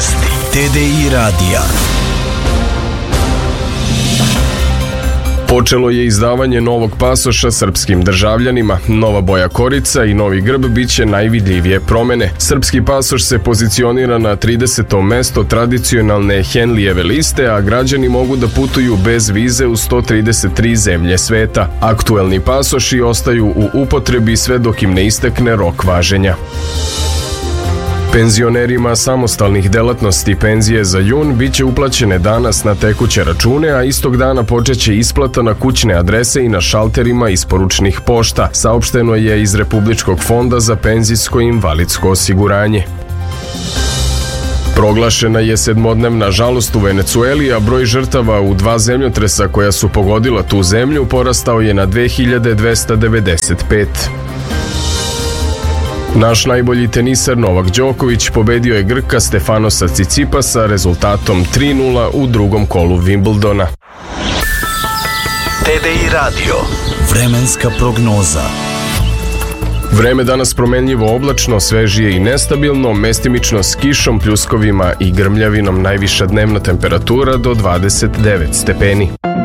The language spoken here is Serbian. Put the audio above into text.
Vijesti TDI radija. Počelo je izdavanje novog pasoša srpskim državljanima. Nova boja korica i novi grb biće najvidljivije promene. Srpski pasoš se pozicionira na 30. mesto tradicionalne Henlijeve liste, a građani mogu da putuju bez vize u 133 zemlje sveta. Aktuelni pasoši ostaju u upotrebi sve dok im ne istekne rok važenja. Penzionerima samostalnih delatnosti penzije za jun biće uplaćene danas na tekuće račune, a istog dana počeće isplata na kućne adrese i na šalterima isporučnih pošta, saopšteno je iz Republičkog fonda za penzijsko i invalidsko osiguranje. Proglašena je 7-dnevna žalost u Venecueli, a broj žrtava u 2 zemljotresa koja su pogodila tu zemlju porastao je na 2295. Naš najbolji teniser Novak Đoković pobedio je Grka Stefanosa Cicipasa rezultatom 3:0 u drugom kolu Wimbledona. TDI radio. Vremenska prognoza. Vreme danas promenljivo oblačno, svežije i nestabilno, mestimično s kišom, pljuskovima i grmljavinom, najviša dnevna temperatura do 29 stepeni.